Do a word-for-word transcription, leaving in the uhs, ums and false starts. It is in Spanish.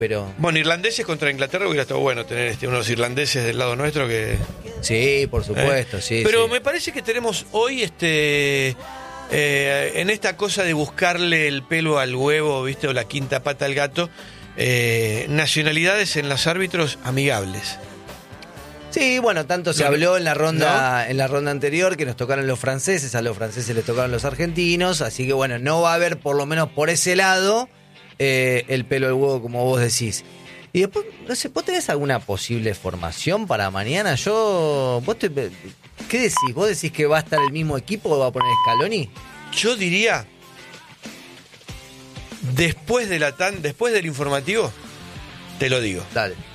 pero... Bueno, irlandeses contra Inglaterra hubiera estado bueno tener este, unos irlandeses del lado nuestro que... Sí, por supuesto, ¿eh? sí. Pero sí. me parece que tenemos hoy, este... Eh, en esta cosa de buscarle el pelo al huevo, ¿viste? O la quinta pata al gato, eh, nacionalidades en los árbitros amigables. Sí, bueno, tanto se No, habló en la ronda ¿no? en la ronda anterior que nos tocaron los franceses, a los franceses les tocaron los argentinos, así que bueno, no va a haber por lo menos por ese lado eh, el pelo al huevo como vos decís. Y después, no sé, ¿vos tenés alguna posible formación para mañana? Yo, vos te, ¿qué decís? ¿Vos decís que va a estar el mismo equipo o va a poner Scaloni? Yo diría, después de la tan, después del informativo, te lo digo. Dale.